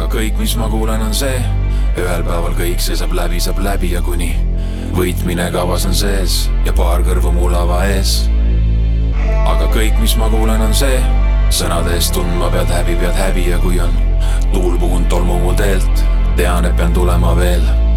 kõik, mis ma kuulen, on see: ühel päeval kõik see saab läbi ja kuni võitmine kavas on sees ja paar kõrvu mu lava ees. aga kõik, mis ma kuulen, on see: sõnade eest tundma pead häbi ja kui on tuul puhunud tolmu mu teelt, tean, et pean tulema veel.